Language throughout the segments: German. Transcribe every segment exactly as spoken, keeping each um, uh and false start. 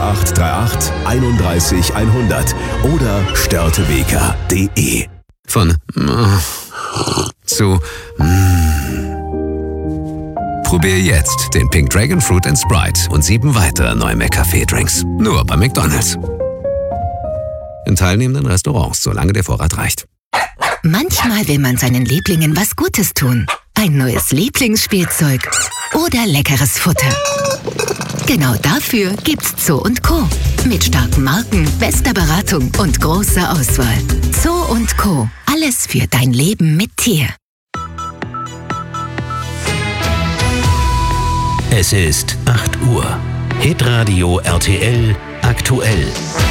acht drei acht einunddreißig hundert oder störtebeker punkt de. Von zu Probier jetzt den Pink Dragon Fruit and Sprite und sieben weitere neue McCafé-Drinks. Nur bei McDonald's. In teilnehmenden Restaurants, solange der Vorrat reicht. Manchmal will man seinen Lieblingen was Gutes tun. Ein neues Lieblingsspielzeug oder leckeres Futter. Genau dafür gibt's Zoo und Co. Mit starken Marken, bester Beratung und großer Auswahl. Zoo und Co. Alles für dein Leben mit Tier. Es ist acht Uhr. Hitradio R T L aktuell.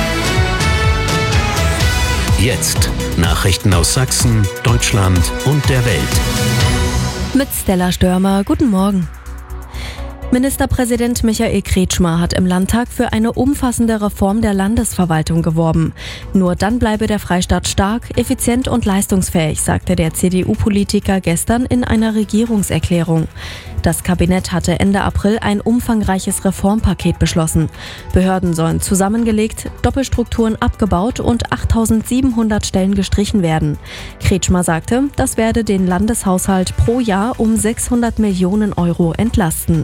Jetzt Nachrichten aus Sachsen, Deutschland und der Welt. Mit Stella Störmer, guten Morgen. Ministerpräsident Michael Kretschmer hat im Landtag für eine umfassende Reform der Landesverwaltung geworben. Nur dann bleibe der Freistaat stark, effizient und leistungsfähig, sagte der C D U-Politiker gestern in einer Regierungserklärung. Das Kabinett hatte Ende April ein umfangreiches Reformpaket beschlossen. Behörden sollen zusammengelegt, Doppelstrukturen abgebaut und achttausendsiebenhundert Stellen gestrichen werden. Kretschmer sagte, das werde den Landeshaushalt pro Jahr um sechshundert Millionen Euro entlasten.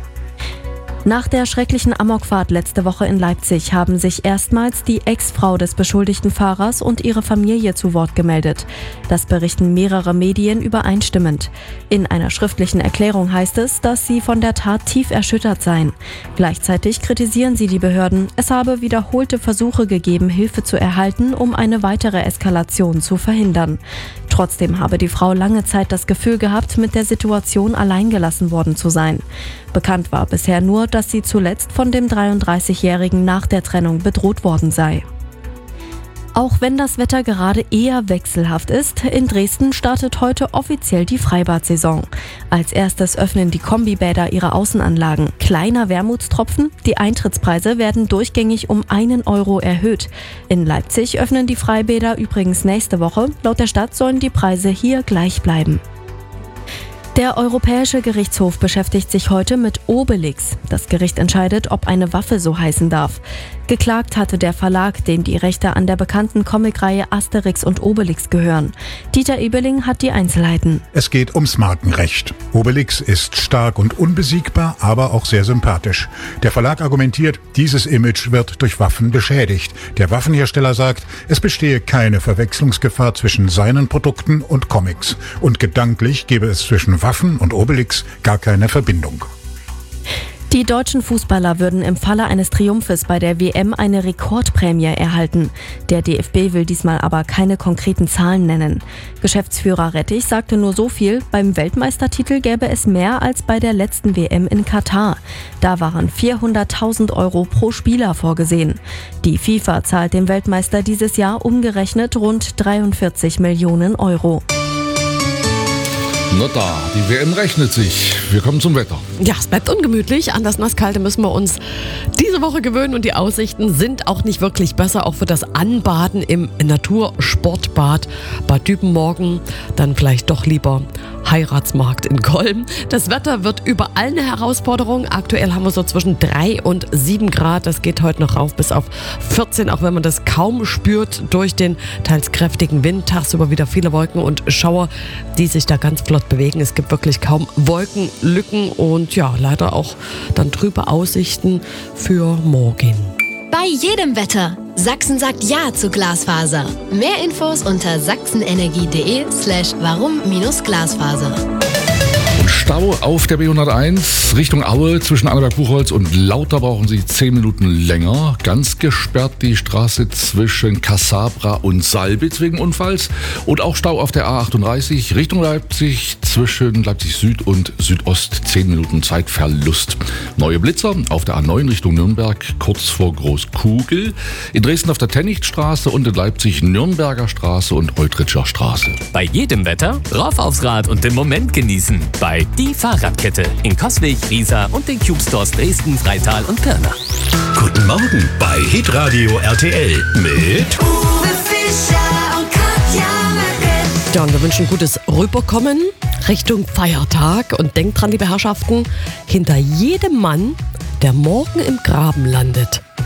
Nach der schrecklichen Amokfahrt letzte Woche in Leipzig haben sich erstmals die Ex-Frau des beschuldigten Fahrers und ihre Familie zu Wort gemeldet. Das berichten mehrere Medien übereinstimmend. In einer schriftlichen Erklärung heißt es, dass sie von der Tat tief erschüttert seien. Gleichzeitig kritisieren sie die Behörden. Es habe wiederholte Versuche gegeben, Hilfe zu erhalten, um eine weitere Eskalation zu verhindern. Trotzdem habe die Frau lange Zeit das Gefühl gehabt, mit der Situation alleingelassen worden zu sein. Bekannt war bisher nur, dass sie zuletzt von dem dreiunddreißigjährigen nach der Trennung bedroht worden sei. Auch wenn das Wetter gerade eher wechselhaft ist, in Dresden startet heute offiziell die Freibad-Saison. Als erstes öffnen die Kombibäder ihre Außenanlagen. Kleiner Wermutstropfen, die Eintrittspreise werden durchgängig um einen Euro erhöht. In Leipzig öffnen die Freibäder übrigens nächste Woche. Laut der Stadt sollen die Preise hier gleich bleiben. Der Europäische Gerichtshof beschäftigt sich heute mit Obelix. Das Gericht entscheidet, ob eine Waffe so heißen darf. Geklagt hatte der Verlag, dem die Rechte an der bekannten Comicreihe Asterix und Obelix gehören. Dieter Ebeling hat die Einzelheiten. Es geht ums Markenrecht. Obelix ist stark und unbesiegbar, aber auch sehr sympathisch. Der Verlag argumentiert, dieses Image wird durch Waffen beschädigt. Der Waffenhersteller sagt, es bestehe keine Verwechslungsgefahr zwischen seinen Produkten und Comics. Und gedanklich gebe es zwischen Waffen und Obelix gar keine Verbindung. Die deutschen Fußballer würden im Falle eines Triumphes bei der W M eine Rekordprämie erhalten. Der D F B will diesmal aber keine konkreten Zahlen nennen. Geschäftsführer Rettich sagte nur so viel, beim Weltmeistertitel gäbe es mehr als bei der letzten W M in Katar. Da waren vierhunderttausend Euro pro Spieler vorgesehen. Die FIFA zahlt dem Weltmeister dieses Jahr umgerechnet rund dreiundvierzig Millionen Euro. Na da, die W M rechnet sich. Wir kommen zum Wetter. Ja, es bleibt ungemütlich. An das Nasskalte müssen wir uns diese Woche gewöhnen und die Aussichten sind auch nicht wirklich besser. Auch für das Anbaden im Natursportbad Bad Dübenmorgen dann vielleicht doch lieber Heiratsmarkt in Golm. Das Wetter wird überall eine Herausforderung. Aktuell haben wir so zwischen drei und sieben Grad. Das geht heute noch rauf bis auf vierzehn, auch wenn man das kaum spürt durch den teils kräftigen Wind. Tagsüber wieder viele Wolken und Schauer, die sich da ganz flott bewegen. Es gibt wirklich kaum Wolkenlücken und ja, leider auch dann trübe Aussichten für morgen. Bei jedem Wetter. Sachsen sagt Ja zu Glasfaser. Mehr Infos unter sachsenenergie.de slash warum-Glasfaser. Und Stau auf der B hunderteins Richtung Aue zwischen Annaberg-Buchholz und Lauter brauchen Sie zehn Minuten länger. Ganz gesperrt die Straße zwischen Kassabra und Salbitz wegen Unfalls. Und auch Stau auf der A achtunddreißig Richtung Leipzig zwischen Leipzig Süd und Südost. zehn Minuten Zeitverlust. Neue Blitzer auf der A neun Richtung Nürnberg kurz vor Großkugel. In Dresden auf der Tennichtstraße und in Leipzig Nürnberger Straße und Eutritscher Straße. Bei jedem Wetter rauf aufs Rad und den Moment genießen. Bei Die Fahrradkette in Coswig, Riesa und den Cube Stores Dresden, Freital und Pirna. Guten Morgen bei Hitradio R T L mit Uwe Fischer und Katja Merkel. Ja, und wir wünschen gutes Rüberkommen Richtung Feiertag. Und denkt dran, liebe Herrschaften, hinter jedem Mann, der morgen im Graben landet,